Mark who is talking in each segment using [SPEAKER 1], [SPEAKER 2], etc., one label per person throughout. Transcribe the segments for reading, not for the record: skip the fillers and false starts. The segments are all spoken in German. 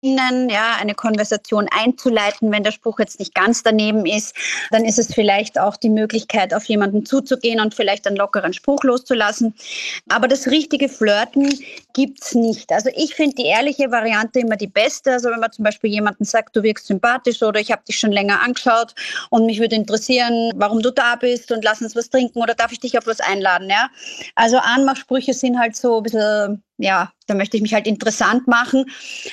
[SPEAKER 1] ja, eine Konversation einzuleiten, wenn der Spruch jetzt nicht ganz daneben ist. Dann ist es vielleicht auch die Möglichkeit, auf jemanden zuzugehen und vielleicht einen lockeren Spruch loszulassen. Aber das richtige Flirten gibt's nicht. Also ich finde die ehrliche Variante immer die beste. Also wenn man zum Beispiel jemanden sagt, du wirkst sympathisch oder ich habe dich schon länger angeschaut und mich würde interessieren, warum du da bist und lass uns was trinken oder darf ich dich auf was einladen, ja? Also Anmachsprüche sind halt so ein bisschen, ja, da möchte ich mich halt interessant machen.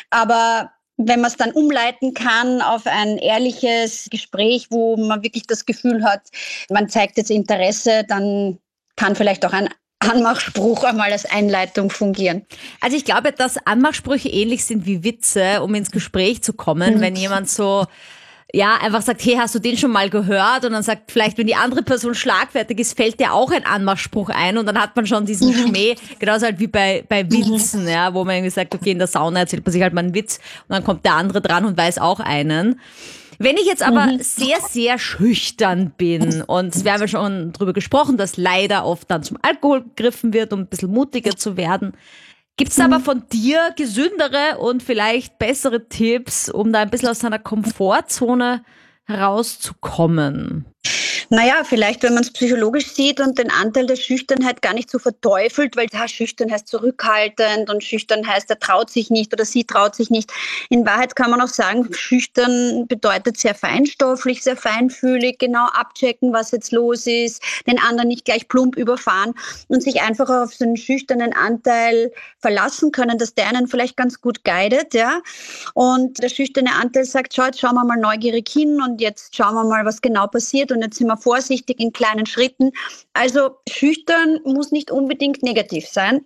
[SPEAKER 1] Aber wenn man es dann umleiten kann auf ein ehrliches Gespräch, wo man wirklich das Gefühl hat, man zeigt jetzt Interesse, dann kann vielleicht auch ein Anmachspruch einmal als Einleitung fungieren.
[SPEAKER 2] Also ich glaube, dass Anmachsprüche ähnlich sind wie Witze, um ins Gespräch zu kommen, wenn jemand so einfach sagt, hey, hast du den schon mal gehört? Und dann sagt vielleicht, wenn die andere Person schlagfertig ist, fällt dir auch ein Anmachspruch ein und dann hat man schon diesen Schmäh, genauso halt wie bei Witzen, ja, wo man irgendwie sagt, okay, in der Sauna erzählt man sich halt mal einen Witz und dann kommt der andere dran und weiß auch einen. Wenn ich jetzt aber sehr, sehr schüchtern bin und wir haben ja schon drüber gesprochen, dass leider oft dann zum Alkohol gegriffen wird, um ein bisschen mutiger zu werden, gibt es aber von dir gesündere und vielleicht bessere Tipps, um da ein bisschen aus seiner Komfortzone herauszukommen?
[SPEAKER 1] Naja, vielleicht, wenn man es psychologisch sieht und den Anteil der Schüchternheit gar nicht so verteufelt, weil schüchtern heißt zurückhaltend und schüchtern heißt, er traut sich nicht oder sie traut sich nicht. In Wahrheit kann man auch sagen, schüchtern bedeutet sehr feinstofflich, sehr feinfühlig, genau abchecken, was jetzt los ist, den anderen nicht gleich plump überfahren und sich einfach auf so einen schüchternen Anteil verlassen können, dass der einen vielleicht ganz gut guidet, ja. Und der schüchterne Anteil sagt, schau, jetzt schauen wir mal neugierig hin und jetzt schauen wir mal, was genau passiert und jetzt sind wir vorsichtig in kleinen Schritten. Also schüchtern muss nicht unbedingt negativ sein.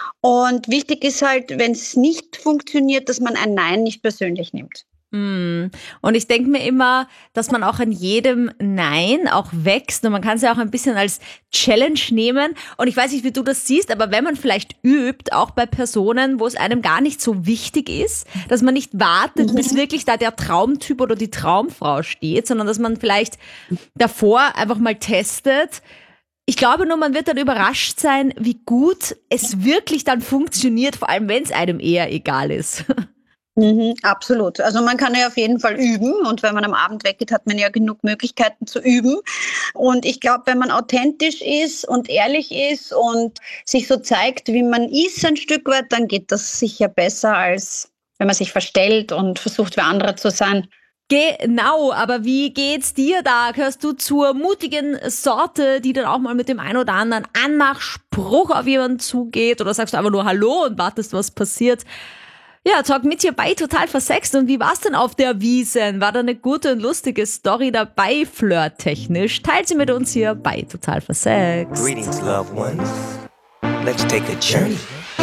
[SPEAKER 1] Und wichtig ist halt, wenn es nicht funktioniert, dass man ein Nein nicht persönlich nimmt.
[SPEAKER 2] Und ich denke mir immer, dass man auch an jedem Nein auch wächst und man kann es ja auch ein bisschen als Challenge nehmen und ich weiß nicht, wie du das siehst, aber wenn man vielleicht übt, auch bei Personen, wo es einem gar nicht so wichtig ist, dass man nicht wartet, bis wirklich da der Traumtyp oder die Traumfrau steht, sondern dass man vielleicht davor einfach mal testet. Ich glaube nur, man wird dann überrascht sein, wie gut es wirklich dann funktioniert, vor allem wenn es einem eher egal ist.
[SPEAKER 1] Absolut. Also man kann ja auf jeden Fall üben und wenn man am Abend weggeht, hat man ja genug Möglichkeiten zu üben. Und ich glaube, wenn man authentisch ist und ehrlich ist und sich so zeigt, wie man ist ein Stück weit, dann geht das sicher besser, als wenn man sich verstellt und versucht, wie andere zu sein.
[SPEAKER 2] Genau, aber wie geht's dir da? Gehörst du zur mutigen Sorte, die dann auch mal mit dem ein oder anderen Anmachspruch auf jemanden zugeht? Oder sagst du einfach nur Hallo und wartest, was passiert? Ja, Talk mit dir bei Total Versext. Und wie war's denn auf der Wiesn? War da eine gute und lustige Story dabei, flirttechnisch? Teilt sie mit uns hier bei Total Versext.
[SPEAKER 3] Greetings, loved ones. Let's take a journey.